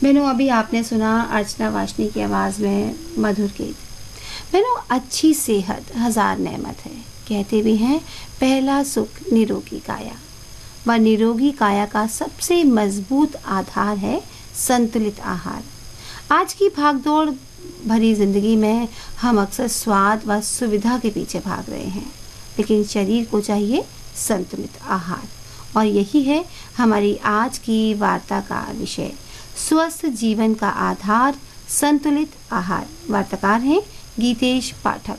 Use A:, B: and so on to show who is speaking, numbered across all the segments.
A: बहनों, अभी आपने सुना अर्चना वाशनी की आवाज़ में मधुर गीत। बहनों, अच्छी सेहत हजार नेमत है। कहते भी हैं पहला सुख निरोगी काया। व निरोगी काया का सबसे मजबूत आधार है संतुलित आहार। आज की भागदौड़ भरी जिंदगी में हम अक्सर स्वाद व सुविधा के पीछे भाग रहे हैं, लेकिन शरीर को चाहिए संतुलित आहार। और यही है हमारी आज की वार्ता का विषय, स्वस्थ जीवन का आधार संतुलित आहार। वार्ताकार हैं गीतेश पाठक।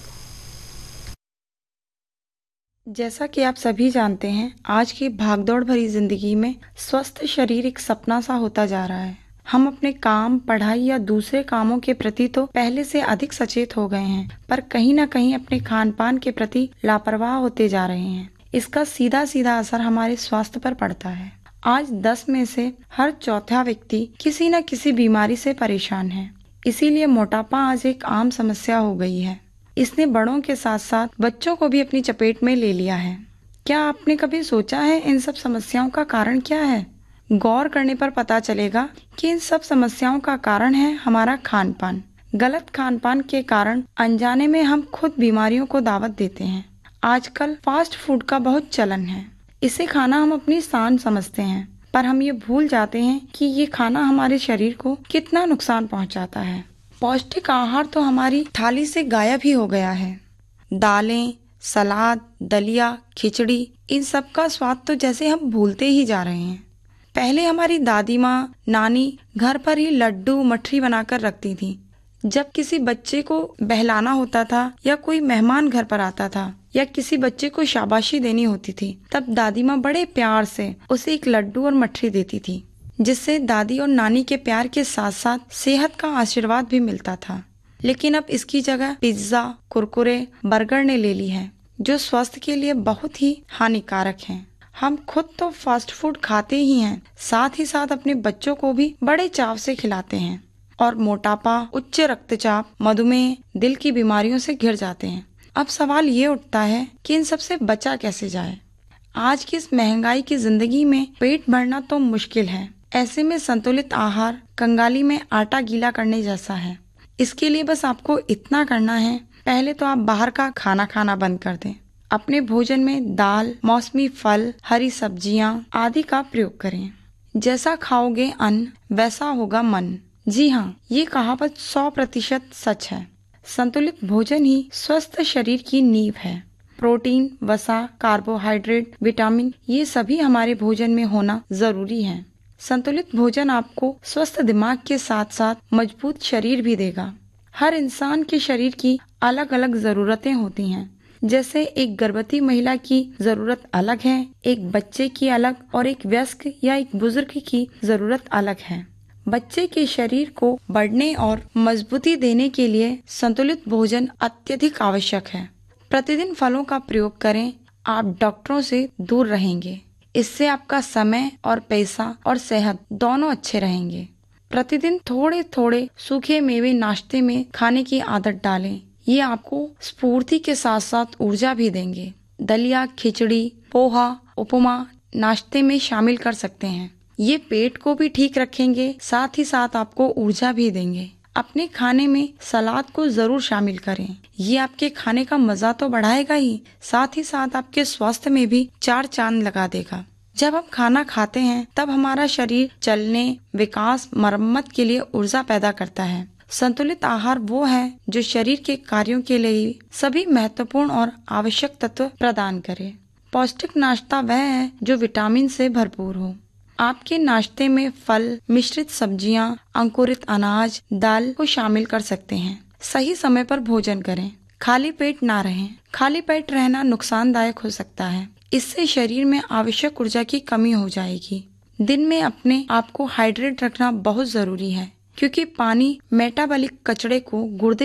B: जैसा कि आप सभी जानते हैं, आज की भागदौड़ भरी जिंदगी में स्वस्थ शरीर एक सपना सा होता जा रहा है। हम अपने काम, पढ़ाई या दूसरे कामों के प्रति तो पहले से अधिक सचेत हो गए हैं, पर कहीं न कहीं अपने खान पान के प्रति लापरवाह होते जा रहे हैं। इसका सीधा सीधा असर हमारे स्वास्थ्य पर पड़ता है। आज 10 में से हर चौथा व्यक्ति किसी न किसी बीमारी से परेशान है। इसीलिए मोटापा आज एक आम समस्या हो गई है। इसने बड़ों के साथ साथ बच्चों को भी अपनी चपेट में ले लिया है। क्या आपने कभी सोचा है इन सब समस्याओं का कारण क्या है? गौर करने पर पता चलेगा कि इन सब समस्याओं का कारण है हमारा खान पान। गलत खान पान के कारण अनजाने में हम खुद बीमारियों को दावत देते हैं। आजकल फास्ट फूड का बहुत चलन है। इसे खाना हम अपनी शान समझते हैं, पर हम ये भूल जाते हैं कि ये खाना हमारे शरीर को कितना नुकसान पहुंचाता है। पौष्टिक आहार तो हमारी थाली से गायब ही हो गया है। दालें, सलाद, दलिया, खिचड़ी, इन सब का स्वाद तो जैसे हम भूलते ही जा रहे हैं। पहले हमारी दादी माँ, नानी घर पर ही लड्डू, मठरी बनाकर रखती थी। जब किसी बच्चे को बहलाना होता था या कोई मेहमान घर पर आता था या किसी बच्चे को शाबाशी देनी होती थी, तब दादी माँ बड़े प्यार से उसे एक लड्डू और मठरी देती थी, जिससे दादी और नानी के प्यार के साथ साथ सेहत का आशीर्वाद भी मिलता था। लेकिन अब इसकी जगह पिज्जा, कुरकुरे, बर्गर ने ले ली है, जो स्वास्थ्य के लिए बहुत ही हानिकारक हैं। हम खुद तो फास्ट फूड खाते ही हैं, साथ ही साथ अपने बच्चों को भी बड़े चाव से खिलाते हैं और मोटापा, उच्च रक्तचाप, मधुमेह, दिल की बीमारियों से घिर जाते हैं। अब सवाल ये उठता है कि इन सब से बचा कैसे जाए। आज की इस महंगाई की जिंदगी में पेट भरना तो मुश्किल है। ऐसे में संतुलित आहार कंगाली में आटा गीला करने जैसा है। इसके लिए बस आपको इतना करना है, पहले तो आप बाहर का खाना खाना बंद कर दें। अपने भोजन में दाल, मौसमी फल, हरी सब्जियां आदि का प्रयोग करें। जैसा खाओगे अन्न, वैसा होगा मन। जी हाँ, ये कहावत 100% सच है। संतुलित भोजन ही स्वस्थ शरीर की नींव है। प्रोटीन, वसा, कार्बोहाइड्रेट, विटामिन, ये सभी हमारे भोजन में होना जरूरी है। संतुलित भोजन आपको स्वस्थ दिमाग के साथ साथ मजबूत शरीर भी देगा। हर इंसान के शरीर की अलग अलग जरूरतें होती हैं। जैसे एक गर्भवती महिला की जरूरत अलग है, एक बच्चे की अलग और एक वयस्क या एक बुजुर्ग की जरूरत अलग है। बच्चे के शरीर को बढ़ने और मजबूती देने के लिए संतुलित भोजन अत्यधिक आवश्यक है। प्रतिदिन फलों का प्रयोग करें, आप डॉक्टरों से दूर रहेंगे। इससे आपका समय और पैसा और सेहत दोनों अच्छे रहेंगे। प्रतिदिन थोड़े थोड़े सूखे मेवे नाश्ते में खाने की आदत डालें। ये आपको स्फूर्ति के साथ साथ ऊर्जा भी देंगे। दलिया, खिचड़ी, पोहा, उपमा नाश्ते में शामिल कर सकते हैं। ये पेट को भी ठीक रखेंगे, साथ ही साथ आपको ऊर्जा भी देंगे। अपने खाने में सलाद को जरूर शामिल करें। ये आपके खाने का मजा तो बढ़ाएगा ही, साथ ही साथ आपके स्वास्थ्य में भी 4 चांद लगा देगा। जब हम खाना खाते हैं तब हमारा शरीर चलने, विकास, मरम्मत के लिए ऊर्जा पैदा करता है। संतुलित आहार वो है जो शरीर के कार्यों के लिए सभी महत्वपूर्ण और आवश्यक तत्व प्रदान करे। पौष्टिक नाश्ता वह है जो विटामिन से भरपूर हो। आपके नाश्ते में फल, मिश्रित सब्जियां, अंकुरित अनाज, दाल को शामिल कर सकते हैं। सही समय पर भोजन करें। खाली पेट ना रहें। खाली पेट रहना नुकसानदायक हो सकता है। इससे शरीर में आवश्यक ऊर्जा की कमी हो जाएगी। दिन में अपने आप को हाइड्रेट रखना बहुत जरूरी है, क्योंकि पानी मेटाबॉलिक कचरे को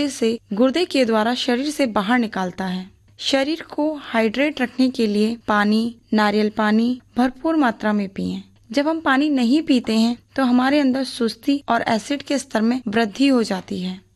B: गुर्दे के द्वारा शरीर से बाहर निकालता है। शरीर को हाइड्रेट रखने के लिए पानी, नारियल पानी भरपूर मात्रा में पिएं। जब हम पानी नहीं पीते हैं तो हमारे अंदर सुस्ती और एसिड के स्तर में वृद्धि हो जाती है।